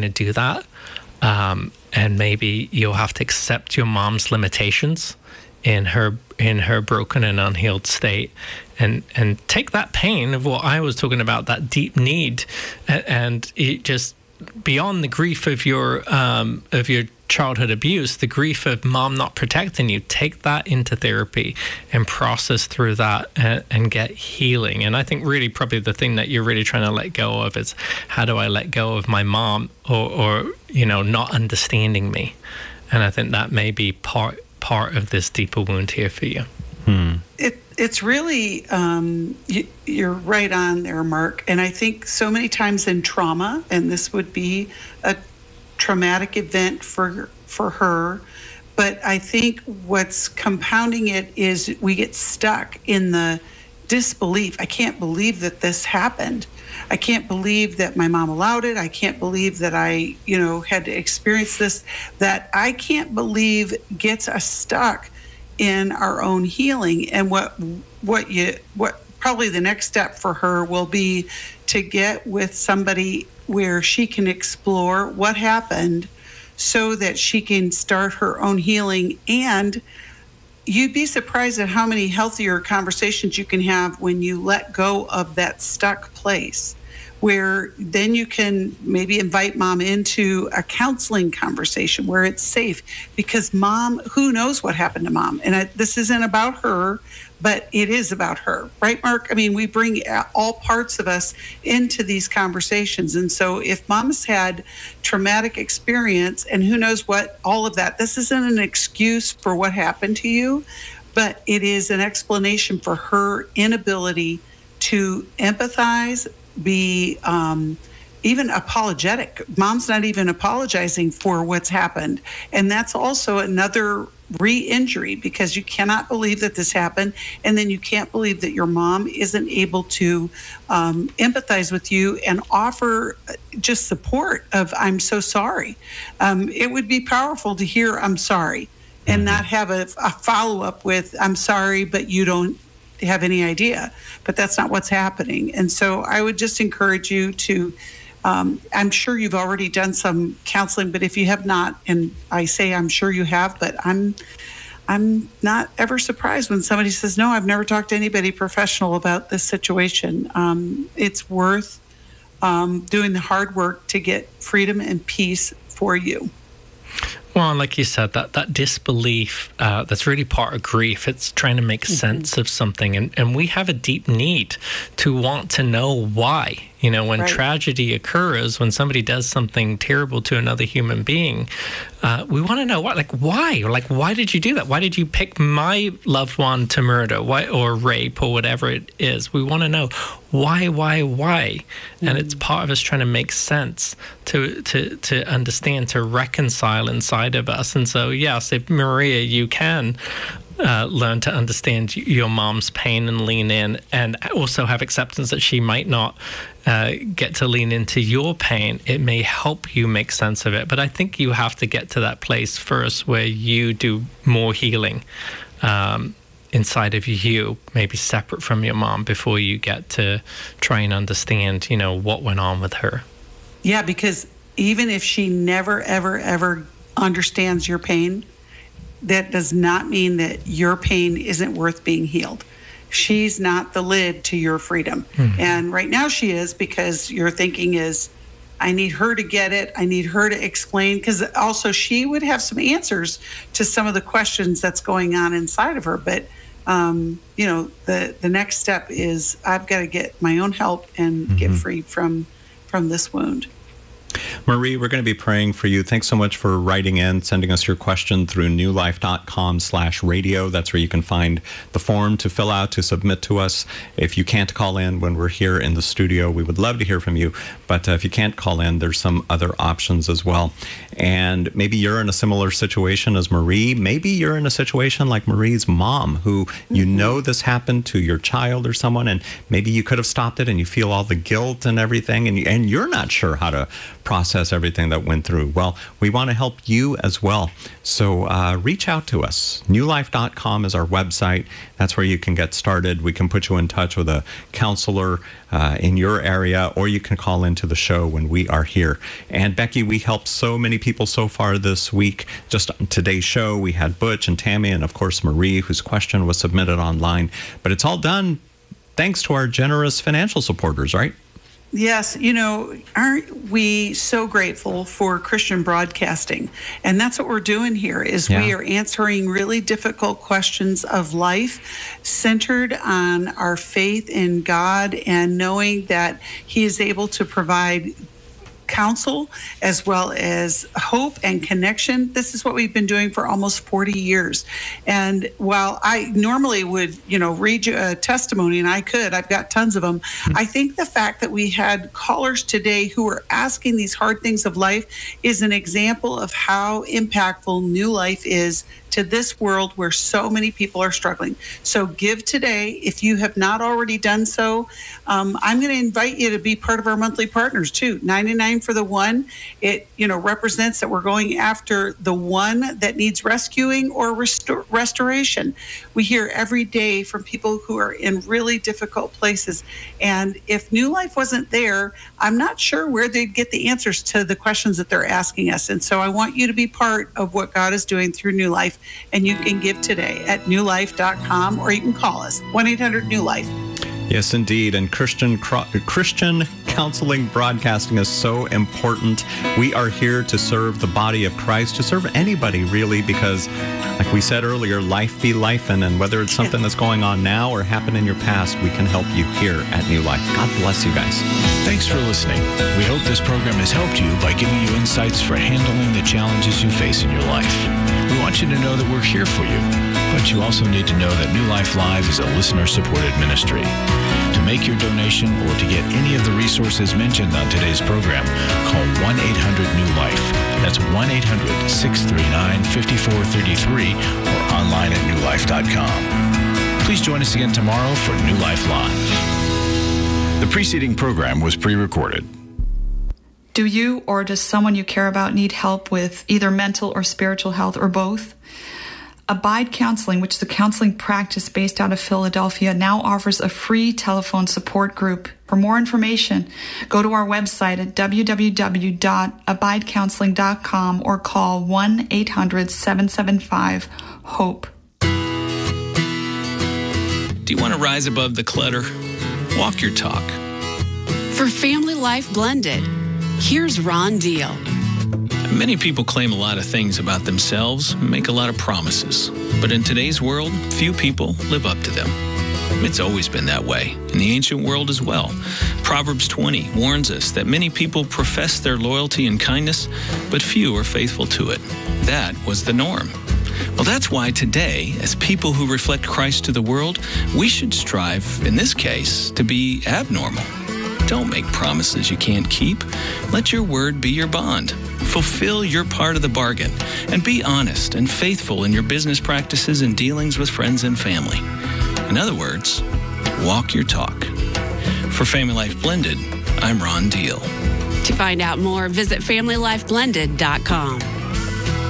trying to do that. And maybe you'll have to accept your mom's limitations in her broken and unhealed state, and take that pain of what I was talking about, that deep need, and it just beyond the grief of your childhood abuse, the grief of mom not protecting you, take that into therapy and process through that and get healing. And I think really probably the thing that you're really trying to let go of is, how do I let go of my mom or not understanding me? And I think that may be part of this deeper wound here for you. It's really, you're right on there, Mark. And I think so many times in trauma, and this would be a traumatic event for her, but I think what's compounding it is we get stuck in the disbelief. I can't believe that this happened. I can't believe that my mom allowed it. I can't believe that I, had to experience this. That I can't believe gets us stuck in our own healing. And what probably the next step for her will be to get with somebody where she can explore what happened so that she can start her own healing. And you'd be surprised at how many healthier conversations you can have when you let go of that stuck place, where then you can maybe invite mom into a counseling conversation where it's safe, because mom, who knows what happened to mom? And this isn't about her, but it is about her, right, Mark? I mean, we bring all parts of us into these conversations. And so if mom's had traumatic experience and who knows what, all of that, this isn't an excuse for what happened to you, but it is an explanation for her inability to empathize, be even apologetic. Mom's not even apologizing for what's happened. And that's also another re-injury, because you cannot believe that this happened, and then you can't believe that your mom isn't able to empathize with you and offer just support of, I'm so sorry. It would be powerful to hear, I'm sorry, and not have a follow-up with, I'm sorry, but you don't have any idea. But that's not what's happening. And so I would just encourage you to, I'm sure you've already done some counseling, but if you have not, and I say I'm sure you have, but I'm not ever surprised when somebody says, no, I've never talked to anybody professional about this situation. It's worth doing the hard work to get freedom and peace for you. Well, like you said, that disbelief, that's really part of grief. It's trying to make sense of something. And we have a deep need to want to know why. When tragedy occurs, when somebody does something terrible to another human being, we want to know why. Why? Why did you do that? Why did you pick my loved one to murder? Why, or rape, or whatever it is? We want to know why. And it's part of us trying to make sense, to understand, to reconcile inside of us. And so, yes, if Maria, you can learn to understand your mom's pain and lean in, and also have acceptance that she might not get to lean into your pain. It may help you make sense of it. But I think you have to get to that place first where you do more healing inside of you, maybe separate from your mom, before you get to try and understand, what went on with her. Yeah, because even if she never, ever, ever understands your pain, that does not mean that your pain isn't worth being healed. She's not the lid to your freedom. And right now she is, because your thinking is, I need her to get it. I need her to explain, because also she would have some answers to some of the questions that's going on inside of her. But, the next step is, I've got to get my own help and get free from this wound. Marie, we're going to be praying for you. Thanks so much for writing in, sending us your question through newlife.com/radio. That's where you can find the form to fill out, to submit to us. If you can't call in when we're here in the studio, we would love to hear from you. But if you can't call in, there's some other options as well. And maybe you're in a similar situation as Marie. Maybe you're in a situation like Marie's mom, who you know this happened to your child or someone, and maybe you could have stopped it, and you feel all the guilt and everything, and you're not sure how to process process everything that went through. Well, we want to help you as well. So reach out to us. newlife.com is our website. That's where you can get started. We can put you in touch with a counselor in your area, or you can call into the show when we are here. And Becky, we helped so many people so far this week. Just on today's show, we had Butch and Tammy, and of course Marie, whose question was submitted online. But it's all done thanks to our generous financial supporters, right? Yes, aren't we so grateful for Christian broadcasting? And that's what we're doing here is we are answering really difficult questions of life centered on our faith in God and knowing that He is able to provide counsel as well as hope and connection. This is what we've been doing for almost 40 years. And while I normally would, read you a testimony, and I've got tons of them. I think the fact that we had callers today who were asking these hard things of life is an example of how impactful New Life is to this world where so many people are struggling. So give today. If you have not already done so, I'm going to invite you to be part of our monthly partners too. $99 for the one. It represents that we're going after the one that needs rescuing or restoration. We hear every day from people who are in really difficult places. And if New Life wasn't there, I'm not sure where they'd get the answers to the questions that they're asking us. And so I want you to be part of what God is doing through New Life. And you can give today at newlife.com, or you can call us 1-800-NEW-LIFE. Yes, indeed. And Christian counseling broadcasting is so important. We are here to serve the body of Christ, to serve anybody really, because like we said earlier, life be lifing, and whether it's something that's going on now or happened in your past, we can help you here at New Life. God bless you guys. Thanks for listening. We hope this program has helped you by giving you insights for handling the challenges you face in your life. We want you to know that we're here for you, but you also need to know that New Life Live is a listener-supported ministry. To make your donation or to get any of the resources mentioned on today's program, call 1-800-NEW-LIFE. That's 1-800-639-5433 or online at newlife.com. Please join us again tomorrow for New Life Live. The preceding program was pre-recorded. Do you or does someone you care about need help with either mental or spiritual health or both? Abide Counseling, which is a counseling practice based out of Philadelphia, now offers a free telephone support group. For more information, go to our website at www.abidecounseling.com or call 1-800-775-HOPE. Do you want to rise above the clutter? Walk your talk. For Family Life Blended, here's Ron Deal. Many people claim a lot of things about themselves, make a lot of promises. But in today's world, few people live up to them. It's always been that way, in the ancient world as well. Proverbs 20 warns us that many people profess their loyalty and kindness, but few are faithful to it. That was the norm. Well, that's why today, as people who reflect Christ to the world, we should strive, in this case, to be abnormal. Don't make promises you can't keep. Let your word be your bond. Fulfill your part of the bargain and be honest and faithful in your business practices and dealings with friends and family. In other words, walk your talk. For Family Life Blended, I'm Ron Deal. To find out more, visit FamilyLifeBlended.com.